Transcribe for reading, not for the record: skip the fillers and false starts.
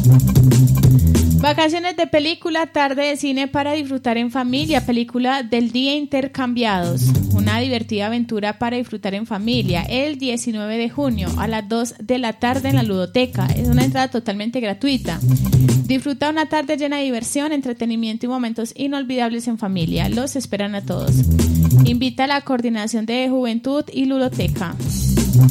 Vacaciones de película, tarde de cine para disfrutar en familia, película del día Intercambiados, una divertida aventura para disfrutar en familia, el 19 de junio a las 2 de la tarde en la Ludoteca, es una entrada totalmente gratuita. Disfruta una tarde llena de diversión, entretenimiento y momentos inolvidables en familia, los esperan a todos. Invita a la Coordinación de Juventud y Ludoteca.